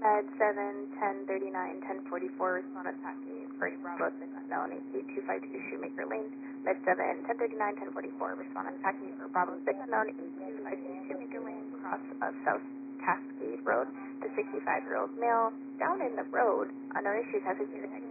Med 7, 1039, 1044, respond attack gate for Bravo 6 unknown, 8252 Shoemaker Lane. Med 7, 1039, 1044, respond attack gate for Bravo 6 unknown, 8252 Shoemaker Lane, cross of South Cascade Road. The 65-year-old male down in the road. Unknown issues have his unit